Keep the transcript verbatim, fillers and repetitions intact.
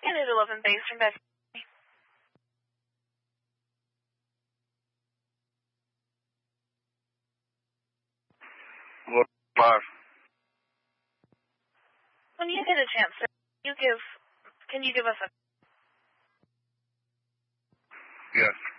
Unit eleven base from Beth. What five? When you get a chance, sir, you give, can you give us a... Yes.